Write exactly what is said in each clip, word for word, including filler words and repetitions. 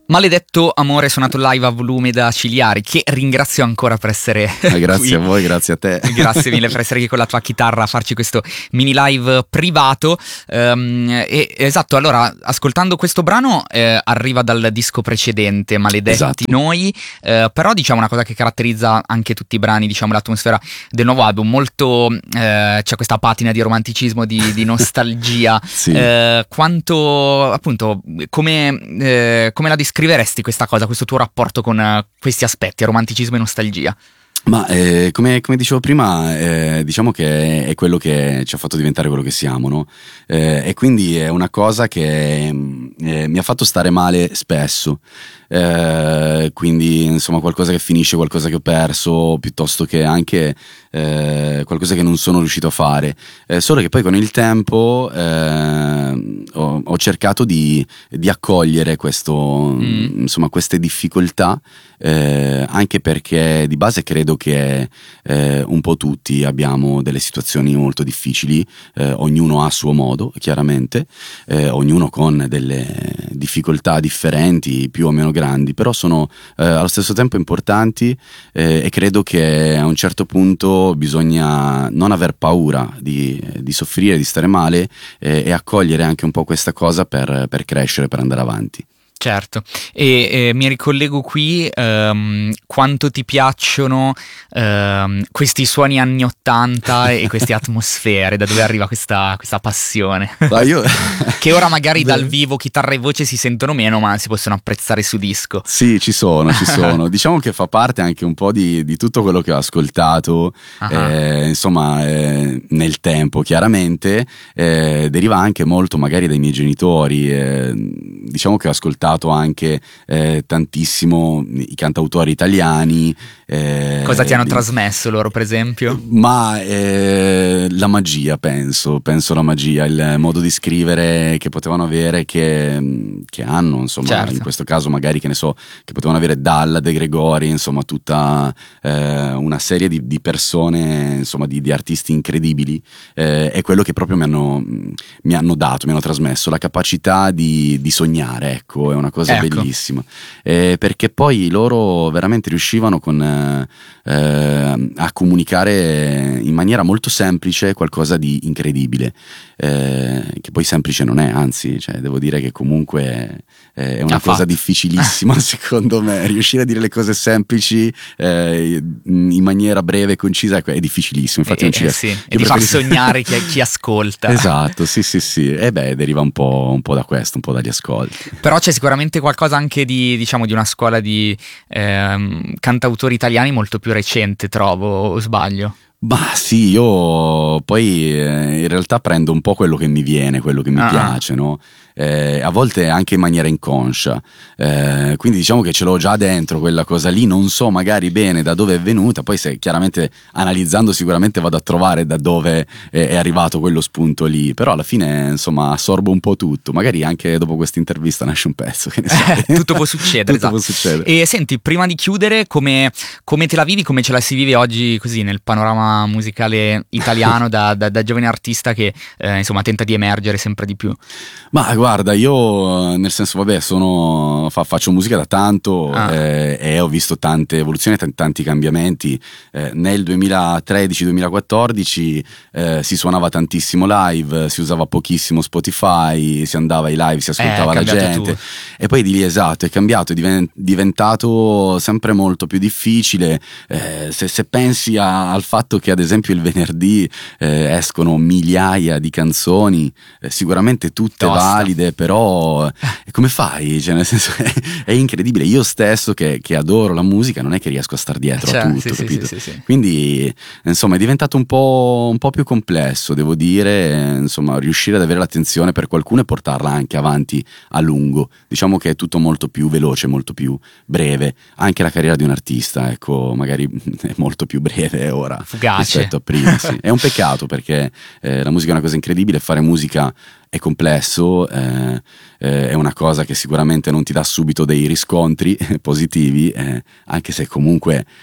Maledetto amore suonato live a volume da Ciliari, che ringrazio ancora per essere eh, grazie qui. a voi, grazie a te. Grazie mille per essere qui con la tua chitarra a farci questo mini live privato. Um, e, esatto, allora, ascoltando questo brano eh, arriva dal disco precedente, Maledetti Esatto. Noi, eh, però diciamo una cosa che caratterizza anche tutti i brani, diciamo l'atmosfera del nuovo album, molto eh, c'è questa patina di romanticismo, di, di nostalgia. Sì. eh, quanto, appunto, come, eh, come la descriveresti questa cosa, questo tuo rapporto con uh, questi aspetti, romanticismo e nostalgia? Ma eh, come, come dicevo prima, eh, diciamo che è quello che ci ha fatto diventare quello che siamo, no? Eh, e quindi è una cosa che eh, mi ha fatto stare male spesso. Eh, quindi insomma qualcosa che finisce, qualcosa che ho perso, piuttosto che anche eh, qualcosa che non sono riuscito a fare. Eh, solo che poi con il tempo eh, ho, ho cercato di, di accogliere questo, mm. insomma, queste difficoltà, eh, anche perché di base credo che eh, un po' tutti abbiamo delle situazioni molto difficili, eh, ognuno a suo modo, chiaramente, eh, ognuno con delle difficoltà differenti, più o meno grandi, però sono eh, allo stesso tempo importanti, eh, e credo che a un certo punto bisogna non aver paura di, di soffrire, di stare male, eh, e accogliere anche un po' questa cosa per, per crescere, per andare avanti. Certo, e eh, mi ricollego qui, um, quanto ti piacciono um, questi suoni anni ottanta e queste atmosfere, da dove arriva questa, questa passione? Ma io... che ora magari dal vivo chitarra e voce si sentono meno, ma si possono apprezzare su disco. Sì, ci sono, ci sono. Diciamo che fa parte anche un po' di, di tutto quello che ho ascoltato, uh-huh. eh, insomma, eh, nel tempo, chiaramente, eh, deriva anche molto magari dai miei genitori, eh, diciamo che ho ascoltato anche eh, tantissimo i cantautori italiani. Eh, Cosa ti hanno di... trasmesso loro, per esempio? Ma eh, la magia, penso, penso la magia, il modo di scrivere che potevano avere, che, che hanno, insomma, certo. In questo caso magari, che ne so, che potevano avere Dalla, De Gregori, insomma, tutta eh, una serie di, di persone, insomma, di, di artisti incredibili, eh, è quello che proprio mi hanno, mi hanno dato, mi hanno trasmesso, la capacità di, di sognare, ecco, è una cosa ecco. bellissima, eh, perché poi loro veramente riuscivano con eh, a comunicare in maniera molto semplice qualcosa di incredibile, eh, che poi semplice non è, anzi, cioè, devo dire che comunque eh, è una ha cosa fatto. difficilissima secondo me, riuscire a dire le cose semplici eh, in maniera breve e concisa è difficilissimo, infatti e, non ci eh, sì. e di far sognare chi, chi ascolta. Esatto, sì sì sì, e beh, deriva un po', un po' da questo, un po' dagli ascolti. Però c'è sicuramente qualcosa anche di, diciamo, di una scuola di ehm, cantautori italiani molto più recente, trovo, o sbaglio? Bah sì, io poi eh, in realtà prendo un po' quello che mi viene, quello che mi ah. piace, no? Eh, a volte anche in maniera inconscia, eh, quindi diciamo che ce l'ho già dentro quella cosa lì, non so magari bene da dove è venuta, poi se chiaramente analizzando sicuramente vado a trovare da dove è, è arrivato quello spunto lì, però alla fine insomma assorbo un po' tutto, magari anche dopo questa intervista nasce un pezzo, che ne sai. Tutto può succedere, Tutto esatto. può succedere. E senti, prima di chiudere, come, come te la vivi, come ce la si vive oggi così nel panorama musicale italiano da, da, da giovane artista che eh, insomma tenta di emergere sempre di più? Ma guarda, io nel senso, vabbè, sono fa, faccio musica da tanto ah. eh, e ho visto tante evoluzioni, t- tanti cambiamenti. Eh, nel duemilatredici duemilaquattordici eh, si suonava tantissimo live, si usava pochissimo Spotify, si andava ai live, si ascoltava eh, la gente tu. E poi di lì, esatto, è cambiato, è diven- diventato sempre molto più difficile. Eh, se, se pensi a, al fatto che ad esempio il venerdì eh, escono migliaia di canzoni, eh, sicuramente tutte Tosta. valide, però eh, come fai? Cioè, nel senso, è, è incredibile. Io stesso che, che adoro la musica non è che riesco a star dietro cioè, a tutto, sì, capito? Sì, sì, sì. Quindi insomma è diventato un po', un po' più complesso, devo dire, insomma, riuscire ad avere l'attenzione per qualcuno e portarla anche avanti a lungo. Diciamo che è tutto molto più veloce, molto più breve. Anche la carriera di un artista, ecco, magari è molto più breve ora Fugace. rispetto a prima, sì. È un peccato perché eh, la musica è una cosa incredibile, fare musica è complesso, eh, eh, è una cosa che sicuramente non ti dà subito dei riscontri positivi, eh, anche se comunque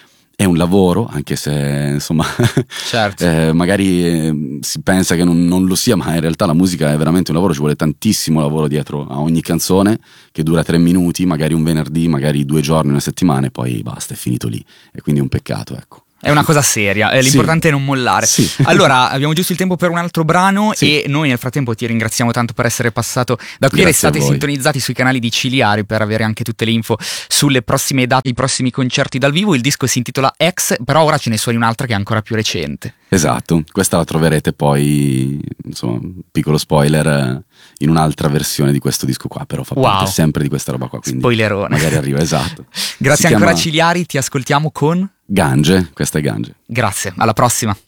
è un lavoro, anche se insomma certo. eh, magari eh, si pensa che non, non lo sia, ma in realtà la musica è veramente un lavoro, ci vuole tantissimo lavoro dietro a ogni canzone, che dura tre minuti, magari un venerdì, magari due giorni, una settimana, e poi basta, è finito lì, e quindi è un peccato, ecco. È una cosa seria, eh, l'importante sì. è non mollare. Sì. Allora, abbiamo giusto il tempo per un altro brano, sì. e noi nel frattempo ti ringraziamo tanto per essere passato da qui. Grazie restate sintonizzati sui canali di Ciliari per avere anche tutte le info sulle prossime date, i prossimi concerti dal vivo. Il disco si intitola Ex, però ora ce ne suoni un'altra che è ancora più recente. Esatto, questa la troverete poi, insomma, piccolo spoiler, in un'altra versione di questo disco qua, però fa wow. parte sempre di questa roba qua, quindi spoilerone. magari arriva, esatto. Grazie Si ancora chiama Ciliari, ti ascoltiamo con Gange, questa è Gange. Grazie, alla prossima.